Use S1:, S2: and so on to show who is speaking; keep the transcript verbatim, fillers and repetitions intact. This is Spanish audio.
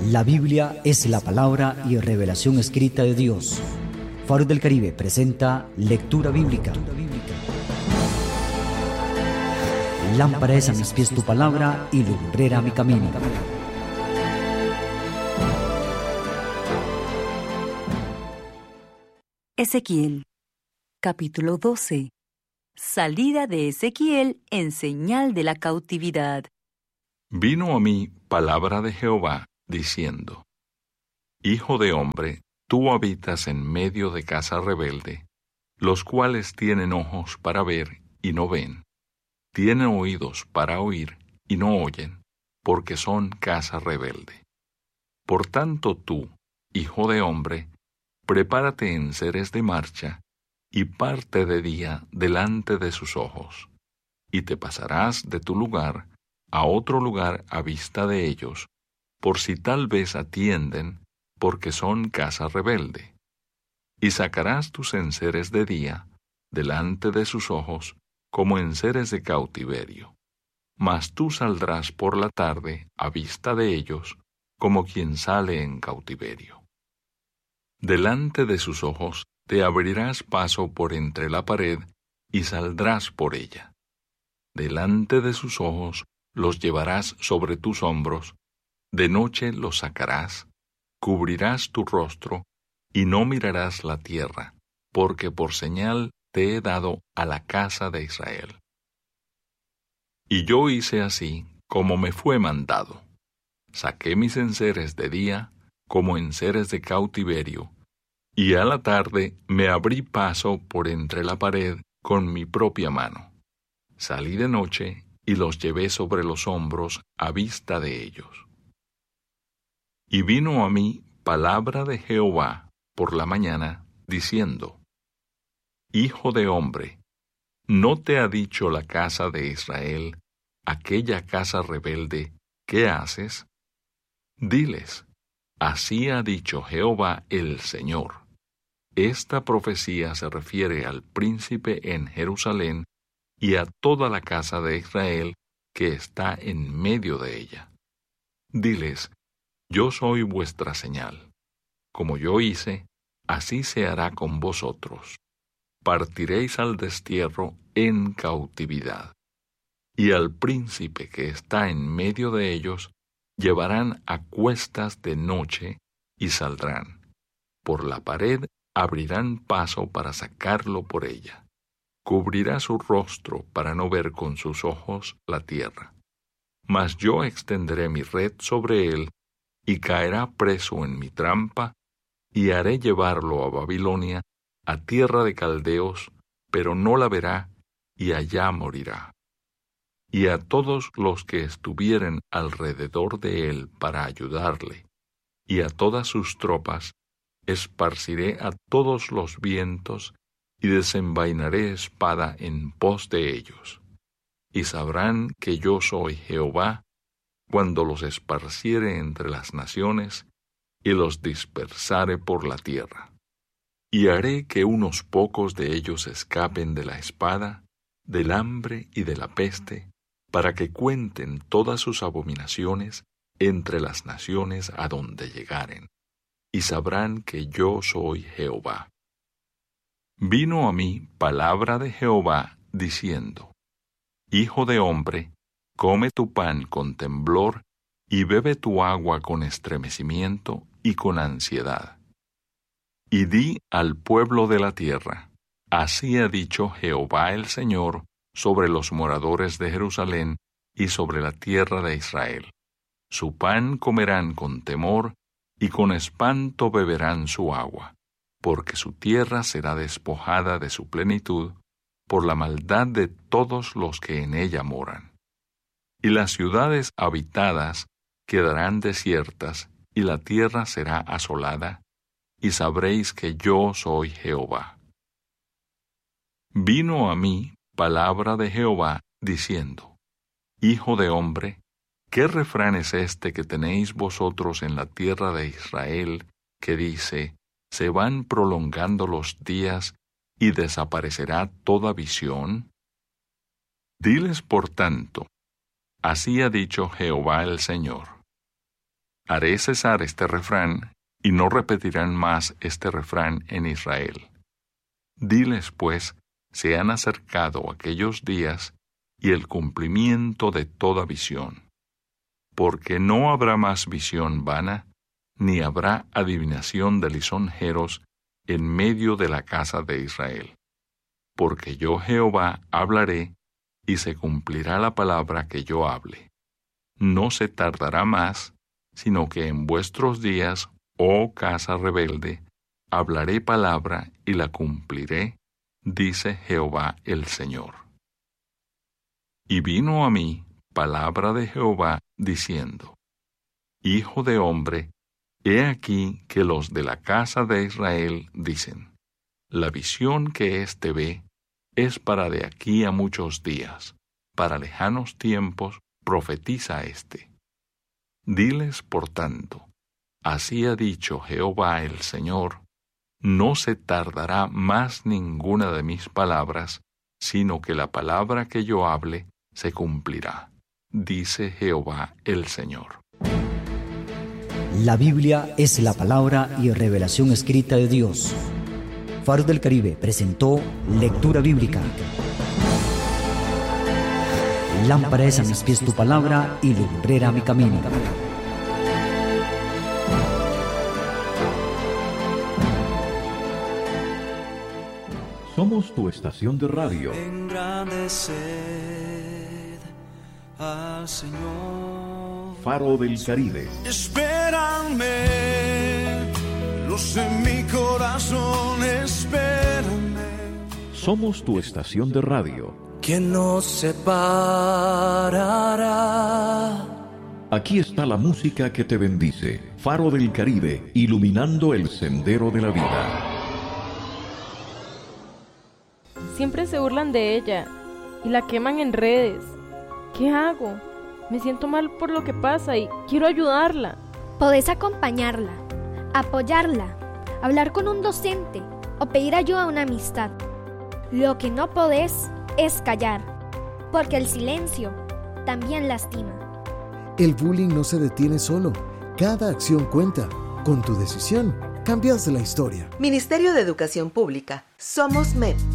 S1: La Biblia es la palabra y revelación escrita de Dios. Faro del Caribe presenta Lectura Bíblica. Lámpara es a mis pies tu palabra y lumbrera a mi camino.
S2: Ezequiel, capítulo doce. Salida de Ezequiel en señal de la cautividad.
S3: Vino a mí palabra de Jehová, diciendo: Hijo de hombre, tú habitas en medio de casa rebelde, los cuales tienen ojos para ver y no ven, tienen oídos para oír y no oyen, porque son casa rebelde. Por tanto tú, hijo de hombre, prepárate en seres de marcha, y parte de día delante de sus ojos, y te pasarás de tu lugar a otro lugar a vista de ellos, por si tal vez atienden, porque son casa rebelde. Y sacarás tus enseres de día, delante de sus ojos, como enseres de cautiverio. Mas tú saldrás por la tarde a vista de ellos, como quien sale en cautiverio. Delante de sus ojos te abrirás paso por entre la pared, y saldrás por ella. Delante de sus ojos los llevarás sobre tus hombros, de noche los sacarás, cubrirás tu rostro, y no mirarás la tierra, porque por señal te he dado a la casa de Israel. Y yo hice así como me fue mandado. Saqué mis enseres de día, como enseres de cautiverio, y a la tarde me abrí paso por entre la pared con mi propia mano. Salí de noche y los llevé sobre los hombros a vista de ellos. Y vino a mí palabra de Jehová por la mañana, diciendo: Hijo de hombre, ¿no te ha dicho la casa de Israel, aquella casa rebelde, qué haces? Diles: así ha dicho Jehová el Señor. Esta profecía se refiere al príncipe en Jerusalén y a toda la casa de Israel que está en medio de ella. Diles: yo soy vuestra señal. Como yo hice, así se hará con vosotros. Partiréis al destierro en cautividad. Y al príncipe que está en medio de ellos llevarán a cuestas de noche y saldrán. Por la pared abrirán paso para sacarlo por ella. Cubrirá su rostro para no ver con sus ojos la tierra. Mas yo extenderé mi red sobre él, y caerá preso en mi trampa, y haré llevarlo a Babilonia, a tierra de caldeos, pero no la verá, y allá morirá. Y a todos los que estuvieren alrededor de él para ayudarle, y a todas sus tropas, esparciré a todos los vientos, y desenvainaré espada en pos de ellos. Y sabrán que yo soy Jehová, cuando los esparciere entre las naciones, y los dispersare por la tierra. Y haré que unos pocos de ellos escapen de la espada, del hambre y de la peste, para que cuenten todas sus abominaciones entre las naciones a donde llegaren, y sabrán que yo soy Jehová. Vino a mí palabra de Jehová, diciendo: Hijo de hombre, come tu pan con temblor, y bebe tu agua con estremecimiento y con ansiedad. Y di al pueblo de la tierra: así ha dicho Jehová el Señor sobre los moradores de Jerusalén y sobre la tierra de Israel. Su pan comerán con temor, y con espanto beberán su agua, porque su tierra será despojada de su plenitud, por la maldad de todos los que en ella moran. Y las ciudades habitadas quedarán desiertas, y la tierra será asolada, y sabréis que yo soy Jehová. Vino a mí palabra de Jehová, diciendo: Hijo de hombre, ¿qué refrán es este que tenéis vosotros en la tierra de Israel, que dice: se van prolongando los días, y desaparecerá toda visión? Diles por tanto: así ha dicho Jehová el Señor: Haré cesar este refrán, y no repetirán más este refrán en Israel. Diles, pues, se han acercado aquellos días y el cumplimiento de toda visión. Porque no habrá más visión vana, ni habrá adivinación de lisonjeros en medio de la casa de Israel. Porque yo Jehová hablaré, y se cumplirá la palabra que yo hable. No se tardará más, sino que en vuestros días, oh casa rebelde, hablaré palabra y la cumpliré, dice Jehová el Señor. Y vino a mí palabra de Jehová, diciendo: Hijo de hombre, he aquí que los de la casa de Israel dicen: La visión que éste ve es para de aquí a muchos días, para lejanos tiempos profetiza éste. Diles, por tanto, así ha dicho Jehová el Señor: No se tardará más ninguna de mis palabras, sino que la palabra que yo hable se cumplirá, dice Jehová el Señor.
S1: La Biblia es la palabra y revelación escrita de Dios. Faro del Caribe presentó Lectura Bíblica. Lámpara es a mis pies tu palabra y lumbrera mi camino.
S4: Somos tu estación de radio.
S5: Engrandeced al Señor.
S4: Faro del Caribe.
S5: Espérame, luz en mi corazón, espérame.
S4: Somos tu estación de radio.
S5: ¿Quién nos separará?
S4: Aquí está la música que te bendice. Faro del Caribe, iluminando el sendero de la vida.
S6: Siempre se burlan de ella y la queman en redes. ¿Qué hago? Me siento mal por lo que pasa y quiero ayudarla.
S7: Podés acompañarla, apoyarla, hablar con un docente o pedir ayuda a una amistad. Lo que no podés es callar, porque el silencio también lastima.
S8: El bullying no se detiene solo. Cada acción cuenta. Con tu decisión, cambias la historia.
S9: Ministerio de Educación Pública. Somos M E P.